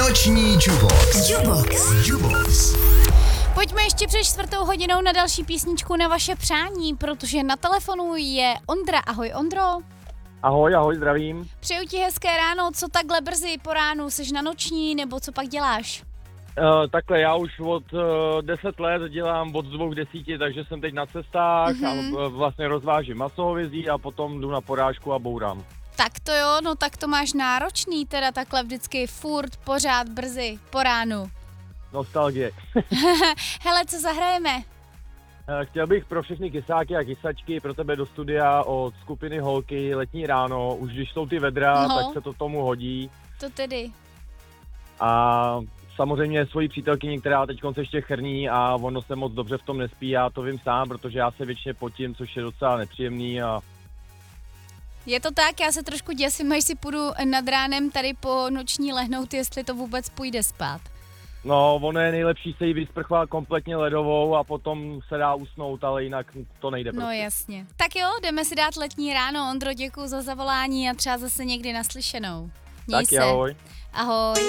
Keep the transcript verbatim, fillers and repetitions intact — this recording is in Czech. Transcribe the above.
Noční Jubox. Jubox. Jubox. Pojďme ještě před čtvrtou hodinou na další písničku na vaše přání, protože na telefonu je Ondra. Ahoj Ondro. Ahoj, ahoj, zdravím. Přeju ti hezké ráno, co takhle brzy po ránu, seš na noční nebo co pak děláš? Uh, takhle, já už od uh, deset let dělám od dvou k desíti, takže jsem teď na cestách mm-hmm. a uh, vlastně rozvážím masohovězí a potom jdu na porážku a bourám. Tak to jo, no tak to máš náročný, teda takhle vždycky furt, pořád, brzy, po ránu. Nostalgie. Hele, co zahrajeme? Uh, chtěl bych pro všechny kysáky a kysačky pro tebe do studia od skupiny Holky Letní ráno, už když jsou ty vedra, no. tak se to tomu hodí. To tedy. A samozřejmě svoji přítelkyni, která teď se ještě chrní a ono se moc dobře v tom nespí, já to vím sám, protože já se většině potím, což je docela nepříjemný a Je to tak, já se trošku děsím, až si půjdu nad ránem tady po noční lehnout, jestli to vůbec půjde spát. no, ono je nejlepší se jí vysprchovat kompletně ledovou a potom se dá usnout, ale jinak to nejde No prostě. jasně. Tak jo, jdeme si dát letní ráno. Ondro, děkuji za zavolání a třeba zase někdy naslyšenou. Měj Taky se. ahoj. Ahoj.